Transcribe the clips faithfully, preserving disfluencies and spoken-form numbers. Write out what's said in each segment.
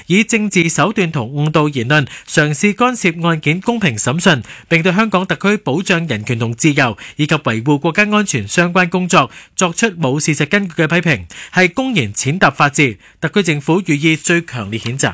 以政治手段同誤導言論嘗試干涉案件公平審訊，並對香港特區保障人權同自由以及維護國家安全相關工作作出冇事實根據嘅批評，係公然踐踏法治，特區政府予以最強烈譴責。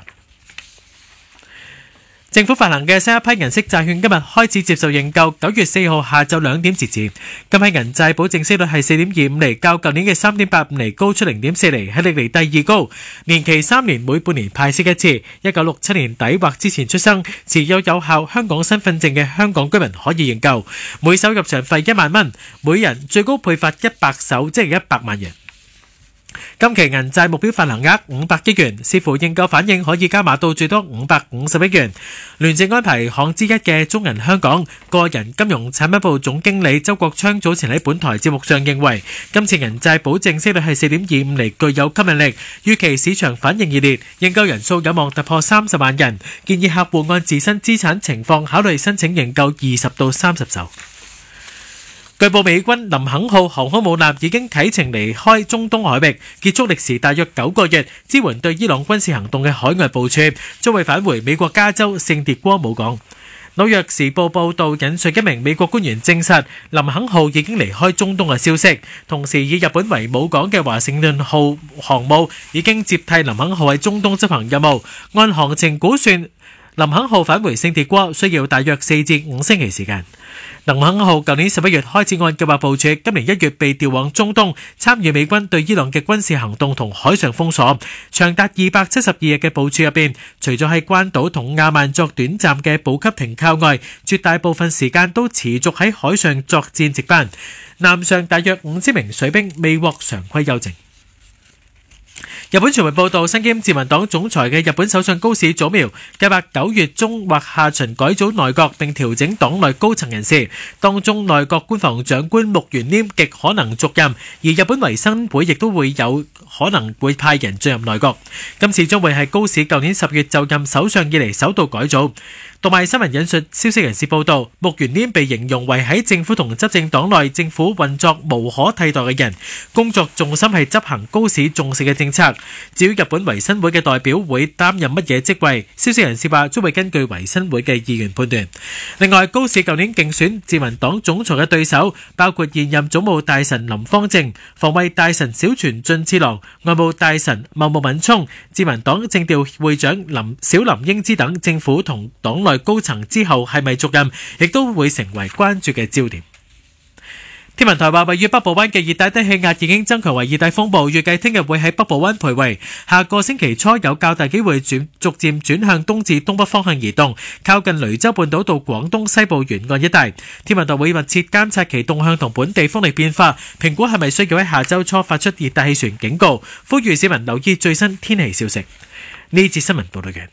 政府發行嘅新一批銀色債券今日開始接受認購，九月四號下晝兩點截止。今批銀債保證息率係四點二五厘，較舊年嘅三點八五厘高出零點四厘，係歷嚟第二高。年期三年，每半年派息一次。一九六七年底或之前出生、持有有效香港身份證嘅香港居民可以認購，每手入場費一萬蚊，每人最高配發一百手，即係一百萬元。今期銀債目標發行額五百億元，視乎認購反應可以加碼到最多五百五十億元。聯席安排行之一嘅中銀香港個人金融產品部總經理周國昌早前喺本台節目上認為，今次銀債保證息率係四點二五厘，具有吸引力，預期市場反應熱烈，認購人數有望突破三十萬人，建議客戶按自身資產情況考慮申請認購二十到三十手。據報美軍林肯號航空母艦已經啟程離開中東海域，結束歷時大約九個月支援對伊朗軍事行動嘅海外部署，將會返回美國加州聖迭戈姆港。紐約時報報導引述一名美國官員證實林肯號已經離開中東嘅消息，同時以日本為母港嘅華盛頓號航母已經接替林肯號喺中東執行任務。按行程估算，林肯號返回聖迭戈需要大約四至五星期時間。林肯號舊年十一月開始按計劃部署，今年一月被調往中東參與美軍對伊朗嘅軍事行動同海上封鎖，長達二百七十二日嘅部署入邊，除咗喺關島同亞曼作短暫嘅補給停靠外，絕大部分時間都持續喺海上作戰值班。艦上大約五千名水兵未獲常規休整。日本傳媒報道，身兼自民黨總裁嘅日本首相高市早苗計劃九月中或下旬改組內閣並調整黨內高層人士，當中內閣官房長官木原稔極可能續任，而日本維新會亦都會有可能會派人進入內閣。今次將會係高市舊年十月就任首相以嚟首度改組。讀賣新聞引述消息人士報道，木原稔被形容為喺政府同執政黨內政府運作無可替代嘅人，工作重心係執行高市重視嘅政策。至於日本維新會嘅代表會擔任乜嘢職位，消息人士話將會根據維新會嘅意願判斷。另外，高市舊年競選自民黨總裁嘅對手包括現任總務大臣林芳正、防衛大臣小泉進次郎、外務大臣茂木敏充、自民黨政調會長林小林英之等。政府同黨內高層之後係咪續任，亦都會成為關注嘅焦點。天文台話，位於北部灣嘅熱帶低氣壓已經增強為熱帶風暴，預計聽日會喺北部灣徘徊，下個星期初有較大機會轉逐漸轉向東至東北方向移動，靠近雷州半島到廣東西部沿岸一帶。天文台會密切監察其動向同本地風力變化，評估係咪需要喺下周初發出熱帶氣旋警告，呼籲市民留意最新天氣消息。呢節新聞報道完。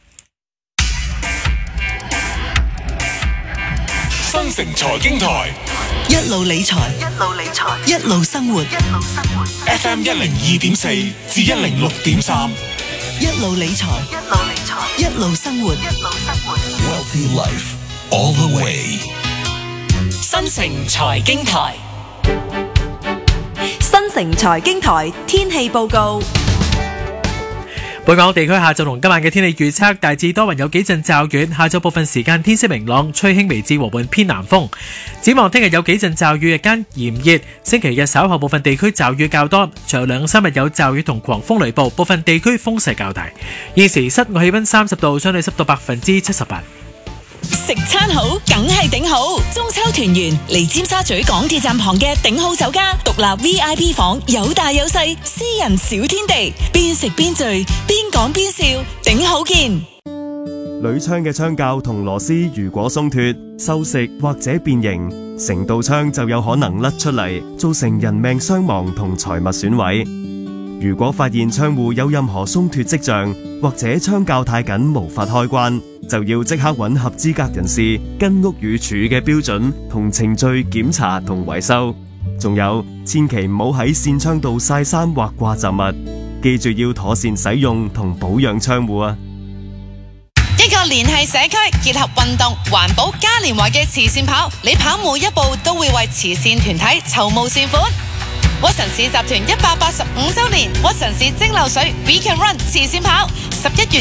新城財經台一路理財，一路理財，一路生活，一路生活。 F M 一零二點四至一零六點三， 一路理財，一路理財，一路生活，一路生活。 Wealthy Life all the way。 新城財經台， 新城財經台天氣報告。 本港地區下晝同今晚嘅天氣預測，大致多雲有幾陣驟雨，下晝部分時間天色明朗，吹輕微至和緩偏南風。展望聽日有幾陣驟雨，日間炎熱，星期日稍後部分地區驟雨較多，隨後兩三日有驟雨同狂風雷暴，部分地區風勢較大。現時室外氣溫三十度，相對濕度百分之七十八。 食餐好梗係頂好，中秋團圓嚟尖沙咀港鐵站旁嘅頂好酒家，獨立 V I P 房，有大有細，私人小天地，邊食邊聚，邊講邊笑，頂好見。 鋁窗嘅窗鉸同螺絲如果鬆脫、鏽蝕或者變形，成道窗就有可能甩出嚟，造成人命傷亡同財物損毀。如果發現窗戶有任何鬆脫跡象，或者窗鉸太緊無法開關，就要即刻揾合資格人士跟屋宇署嘅標準同程序檢查同維修。仲有，千祈唔好喺扇窗度曬衫或掛雜物，記住要妥善使用同保養窗戶啊！ 一個聯繫社區、結合運動、環保嘉年華嘅慈善跑，你跑每一步都會為慈善團體籌募善款。屈臣氏集團一百八十五周年，屈臣氏蒸餾水 We Can Run 慈善跑，十一月